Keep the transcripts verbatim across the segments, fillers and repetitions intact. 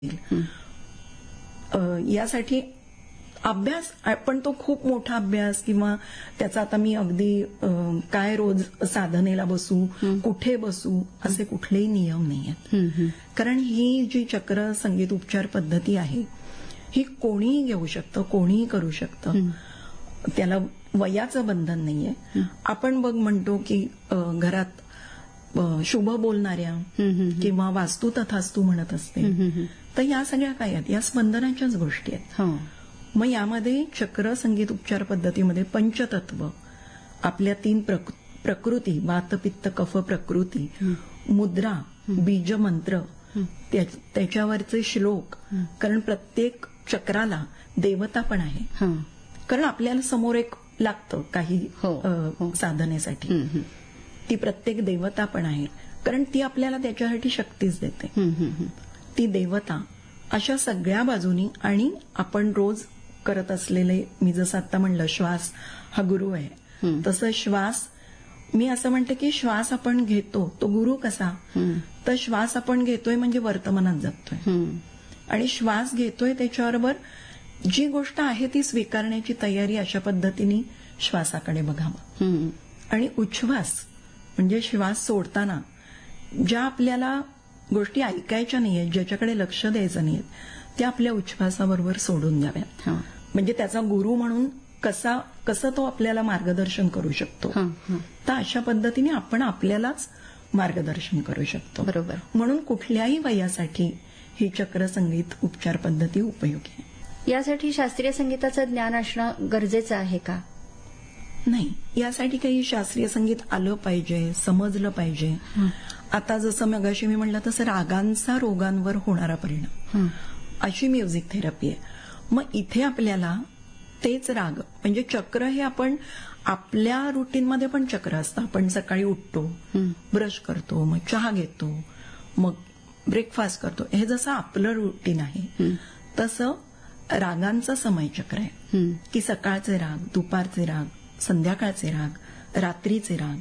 यासाठी अभ्यास पण तो खूप मोठा अभ्यास किंवा त्याचा आता मी अगदी काय रोज साधनेला बसू कुठे बसू असे कुठलेही नियम नाही आहेत. कारण ही जी चक्र संगीत उपचार पद्धती आहे ही कोणीही घेऊ शकतं, कोणीही करू शकतं. त्याला वयाचं बंधन नाहीये. आपण बघ म्हणतो की घरात शुभ बोलणाऱ्या किंवा वास्तू तथास्तू म्हणत असते, तर या सगळ्या काय आहेत, या स्पंदनाच्याच गोष्टी आहेत. मग यामध्ये चक्र संगीत उपचार पद्धतीमध्ये पंचतत्व, आपल्या तीन प्रकृती, वात पित्त कफ प्रकृती, मुद्रा, बीज मंत्र, त्याच्यावरचे श्लोक, कारण प्रत्येक चक्राला देवता पण आहे. कारण आपल्याला समोर एक लागतं काही साधनेसाठी, ती प्रत्येक देवता पण आहे, कारण ती आपल्याला त्याच्यासाठी शक्तीच देते. ती देवता अशा सगळ्या बाजूनी, आणि आपण रोज करत असलेले, मी जसं आता म्हणलं श्वास हा गुरु आहे, तसं श्वास मी असं म्हणते की श्वास आपण घेतो तो गुरु कसा, तर श्वास आपण घेतोय म्हणजे वर्तमानात जगतोय, आणि श्वास घेतोय त्याच्याबरोबर जी गोष्ट आहे ती स्वीकारण्याची तयारी, अशा पद्धतीने श्वासाकडे बघावं. आणि उच्छ्वास म्हणजे श्वास सोडताना ज्या आपल्याला गोष्टी ऐकायच्या नाहीयेत, ज्याच्याकडे लक्ष द्यायचं नाहीये, त्या आपल्या उच्छ्वासाबरोबर सोडून द्याव्यात. म्हणजे त्याचा गुरु म्हणून कसा कसं तो आपल्याला मार्गदर्शन करू शकतो, तर अशा पद्धतीने आपण आपल्यालाच मार्गदर्शन करू शकतो. बरोबर. म्हणून कुठल्याही वयासाठी ही चक्र संगीत उपचार पद्धती उपयोगी आहे. यासाठी शास्त्रीय संगीताचं ज्ञान असणं गरजेचं आहे का? नाही, यासाठी काही शास्त्रीय संगीत आलं पाहिजे, समजलं पाहिजे. आता जसं मगाशी मी म्हणलं तसं रागांचा रोगांवर होणारा परिणाम, अशी म्युझिक थेरपी आहे. मग इथे आपल्याला तेच राग म्हणजे चक्र हे आपण आपल्या रुटीनमध्ये पण चक्र असतं. आपण सकाळी उठतो, ब्रश करतो, मग चहा घेतो, मग ब्रेकफास्ट करतो, हे जसं आपलं रुटीन आहे तसं रागांचं समयचक्र आहे की सकाळचे राग, दुपारचे राग, संध्याकाळचे राग, रात्रीचे राग.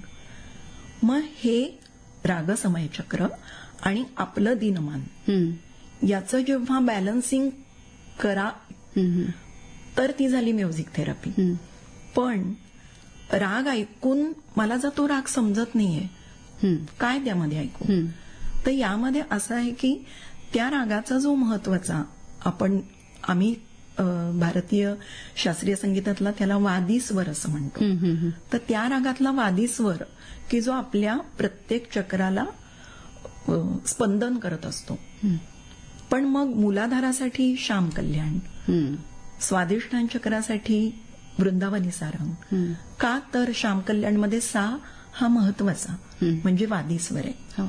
मग हे राग समयचक्र आणि आपलं दिनमान याचं जेव्हा बॅलन्सिंग करा तर ती झाली म्युझिक थेरपी. पण राग ऐकून मला जर तो राग समजत नाहीये, काय त्यामध्ये ऐकू, तर यामध्ये असं आहे की त्या रागाचा जो महत्वाचा, आपण आम्ही भारतीय शास्त्रीय संगीतातला त्याला वादी स्वर असं म्हणतो, तर त्या रागातला वादी स्वर की जो आपल्या प्रत्येक चक्राला स्पंदन करत असतो. पण मग मूलाधारासाठी श्याम कल्याण, स्वादिष्ठान चक्रासाठी वृंदावनी सारंग, का तर श्याम कल्याणमध्ये सा हा महत्वाचा म्हणजे वादी स्वर आहे.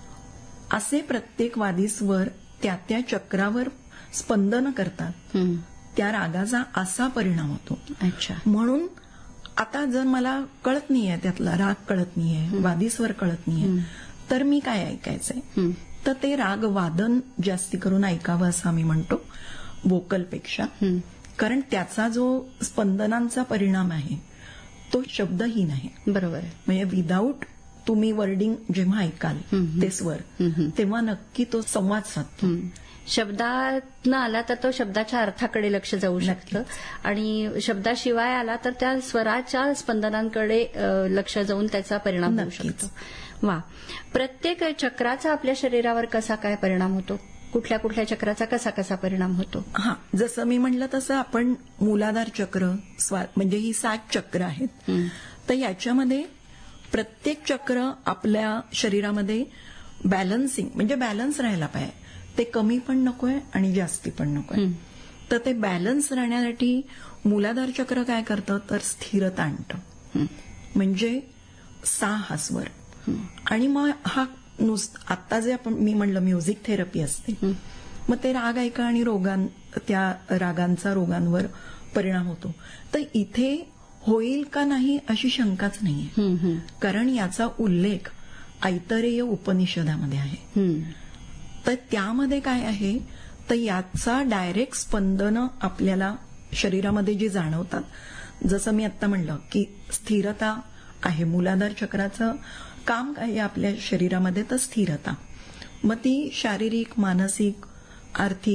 असे प्रत्येक वादी स्वर त्या त्या चक्रावर स्पंदन करतात, त्या रागाचा असा परिणाम होतो. अच्छा. म्हणून आता जर मला कळत नाहीये, त्यातला राग कळत नाहीये, वादी स्वर कळत नाहीये, तर मी काय ऐकायचंय, तर ते राग वादन जास्ती करून ऐकावं असं आम्ही म्हणतो वोकलपेक्षा. कारण त्याचा जो स्पंदनांचा परिणाम आहे तो शब्दहीन आहे. बरोबर. म्हणजे विदाऊट तुम्ही वर्डिंग जेव्हा ऐकाल ते स्वर, तेव्हा नक्की तो संवाद साधतो. शब्दातनं आला तर तो शब्दाच्या अर्थाकडे लक्ष जाऊ शकतं, आणि शब्दाशिवाय आला तर त्या स्वराच्या स्पंदनांकडे लक्ष जाऊन त्याचा परिणाम होऊ शकतो. वा. प्रत्येक चक्राचा आपल्या शरीरावर कसा काय परिणाम होतो? कुठल्या कुठल्या चक्राचा कसा कसा परिणाम होतो? हा, जसं मी म्हणलं तसं आपण मूलाधार चक्र, म्हणजे ही सात चक्र आहेत, तर याच्यामध्ये प्रत्येक चक्र आपल्या शरीरामध्ये बॅलन्सिंग म्हणजे बॅलन्स राहायला पाहिजे. ते कमी पण नकोय आणि जास्ती पण नकोय. तर ते बॅलन्स राहण्यासाठी मूलाधार चक्र काय करतं, तर स्थिरता आणतं. म्हणजे सा हा स्वर, आणि मग हा नुसतं आता जे आपण मी म्हणलं म्युझिक थेरपी असते, मग ते राग ऐका आणि रोगां त्या रागांचा रोगांवर परिणाम होतो. तर इथे होईल का नाही अशी शंकाच नाहीये, कारण याचा उल्लेख ऐतरेय उपनिषदामध्ये आहे. तर त्यामध्ये काय आहे, तर याचा डायरेक्ट स्पंदन आपल्याला शरीरामध्ये जी जाणवतात, जसं मी आता म्हणलं की स्थिरता आहे, मूलाधार चक्राचं काम काय आहे आपल्या शरीरामध्ये, तर स्थिरता. मग ती शारीरिक, मानसिक आर्थिक